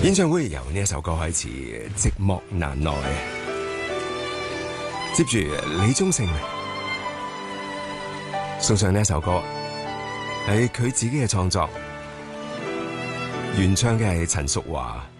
演唱會由呢一首歌開始，寂寞難耐。接住李宗盛送上呢一首歌，係佢自己嘅創作，原唱嘅係陳淑樺。